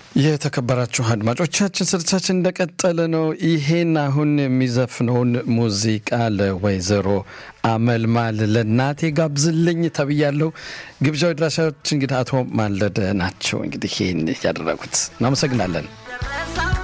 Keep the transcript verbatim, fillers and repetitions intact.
የተከበራችሁ አድማጮቻችን ስርጭታችን እንደቀጠለ ነው። ይሄን አሁን የሚዘፍነውን ሙዚቃ ለወይዘሮ አመልማል ለናቴ ጋብዝልኝ ተብያለሁ። ግብዣው ድራሻዎች እንግዲህ አቶ ማለደ ናቸው እንግዲህ ይሄን ያደረጉት። እናመሰግናለን።